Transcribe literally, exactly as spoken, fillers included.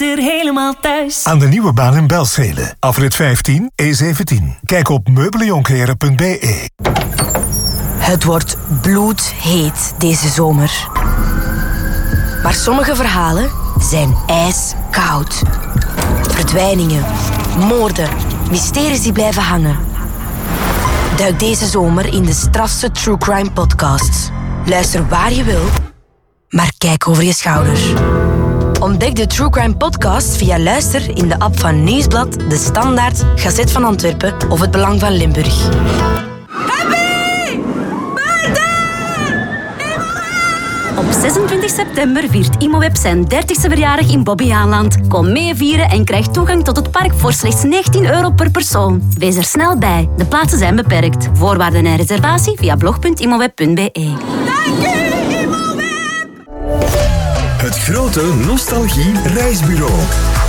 er helemaal thuis. Aan de nieuwe baan in Belschede. Afrit vijftien, E zeventien. Kijk op meubeljonkleren punt b e. Het wordt bloedheet deze zomer. Maar sommige verhalen zijn ijskoud. Verdwijningen, moorden, mysteries die blijven hangen. Duik deze zomer in de strafste True Crime podcasts. Luister waar je wil, maar kijk over je schouder. Ontdek de True Crime podcast via Luister in de app van Nieuwsblad, De Standaard, Gazet van Antwerpen of Het Belang van Limburg. Op zesentwintig september viert Imoweb zijn dertigste verjaardag in Bobbejaanland. Kom mee vieren en krijg toegang tot het park voor slechts negentien euro per persoon. Wees er snel bij, de plaatsen zijn beperkt. Voorwaarden en reservatie via blog punt imoweb punt b e. Dank u, Imoweb! Het grote Nostalgie Reisbureau.